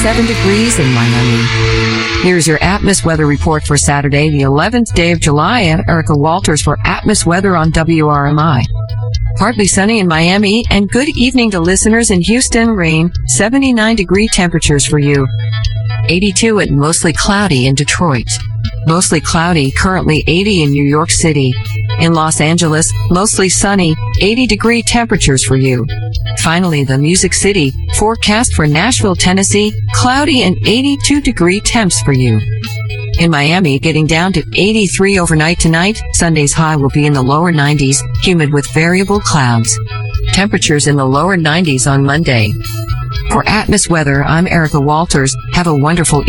87 degrees in Miami. Here's your Atmos weather report for Saturday, the 11th day of July. I'm Erica Walters for Atmos weather on WRMI. Partly sunny in Miami, and good evening to listeners in Houston. Rain, 79-degree temperatures for you. 82 and mostly cloudy in Detroit. Mostly cloudy, currently 80 in New York City. In Los Angeles, mostly sunny, 80-degree temperatures for you. Finally, the Music City, forecast for Nashville, Tennessee, cloudy and 82-degree temps for you. In Miami, getting down to 83 overnight tonight. Sunday's high will be in the lower 90s, humid with variable clouds. Temperatures in the lower 90s on Monday. For Atmos weather, I'm Erica Walters. Have a wonderful evening.